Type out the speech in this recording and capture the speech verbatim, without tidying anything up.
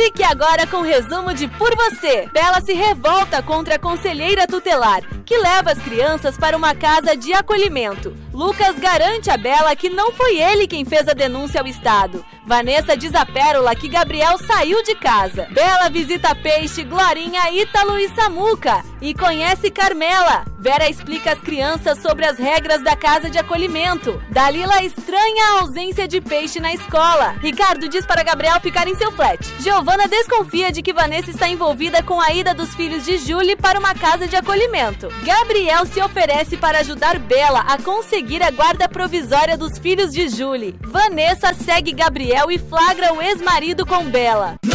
Fique agora com o resumo de Por Você. Bela se revolta contra a conselheira tutelar, que leva as crianças para uma casa de acolhimento. Lucas garante a Bela que não foi ele quem fez a denúncia ao Estado. Vanessa diz a Pérola que Gabriel saiu de casa. Bela visita Peixe, Glorinha, Ítalo e Samuca e conhece Carmela. Vera explica às crianças sobre as regras da casa de acolhimento. Dalila estranha a ausência de Peixe na escola. Ricardo diz para Gabriel ficar em seu flat. Giovana desconfia de que Vanessa está envolvida com a ida dos filhos de Julie para uma casa de acolhimento. Gabriel se oferece para ajudar Bela a conseguir a guarda provisória dos filhos de Julie. Vanessa segue Gabriel e flagra o ex-marido com Bela.